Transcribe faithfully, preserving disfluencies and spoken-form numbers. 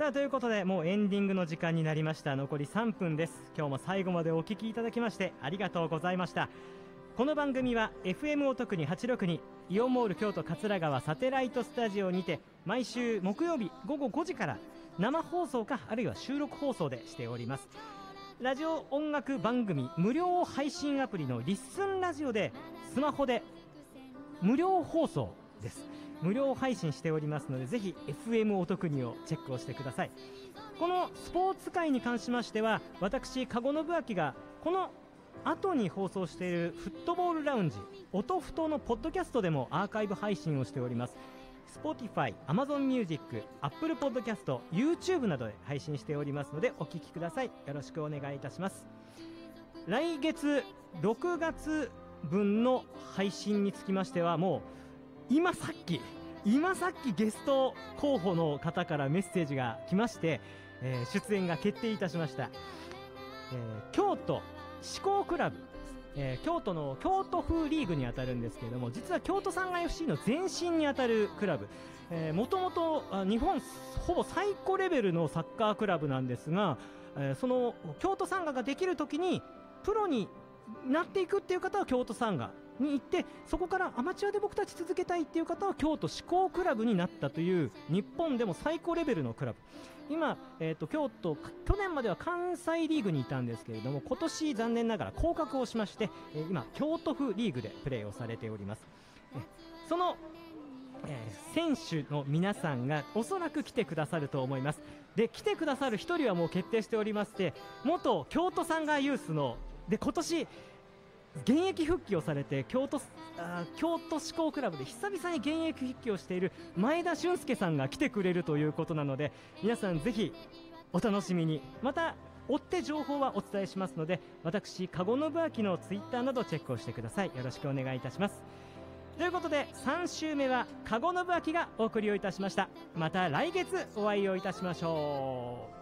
さあということでもうエンディングの時間になりました。残りさんぷんです。今日も最後までお聞きいただきましてありがとうございました。この番組は エフエム おとくにはちろくにイオンモール京都桂川サテライトスタジオにて毎週木曜日ごごごじから生放送かあるいは収録放送でしております。ラジオ音楽番組無料配信アプリのリッスンラジオでスマホで無料放送です。無料配信しておりますのでぜひ エフエム おとくにをチェックをしてください。このスポーツ界に関しましては私籠信明がこの後に放送しているフットボールラウンジ音ふとのポッドキャストでもアーカイブ配信をしております。 Spotify、Amazon Music、Apple Podcast、YouTube などで配信しておりますのでお聞きください。よろしくお願いいたします。来月ろくがつ分の配信につきましてはもう今さっき今さっきゲスト候補の方からメッセージが来まして、えー、出演が決定いたしました。えー、京都志向クラブ、えー、京都の京都風リーグにあたるんですけれども実は京都サンガ エフシー の前身にあたるクラブ、もともと日本ほぼ最高レベルのサッカークラブなんですが、えー、その京都サンガができるときにプロになっていくっていう方は京都サンガに行ってそこからアマチュアで僕たち続けたいっていう方は京都志向クラブになったという日本でも最高レベルのクラブ。今、えー、と京都去年までは関西リーグにいたんですけれども今年残念ながら降格をしまして、えー、今京都府リーグでプレーをされております。えその、えー、選手の皆さんがおそらく来てくださると思います。で来てくださる一人はもう決定しておりまして元京都サンガユースので今年現役復帰をされて京都、あ京都志向クラブで久々に現役復帰をしている前田俊介さんが来てくれるということなので皆さんぜひお楽しみに。また追って情報はお伝えしますので私籠信明のツイッターなどチェックをしてください。よろしくお願いいたします。ということでさん週目は籠信明がお送りをいたしました。また来月お会いをいたしましょう。